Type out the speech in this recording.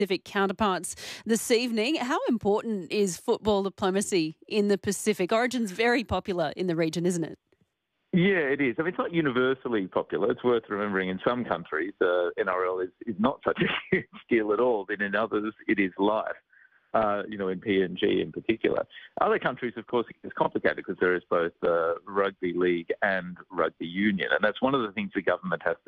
Pacific counterparts this evening. How important is football diplomacy in the Pacific? Origin's very popular in the region, isn't it? Yeah, it is. I mean, it's not universally popular. It's worth remembering in some countries, NRL is not such a huge deal at all. But in others, it is life, in PNG in particular. Other countries, of course, it's complicated because there is both rugby league and rugby union. And that's one of the things the government has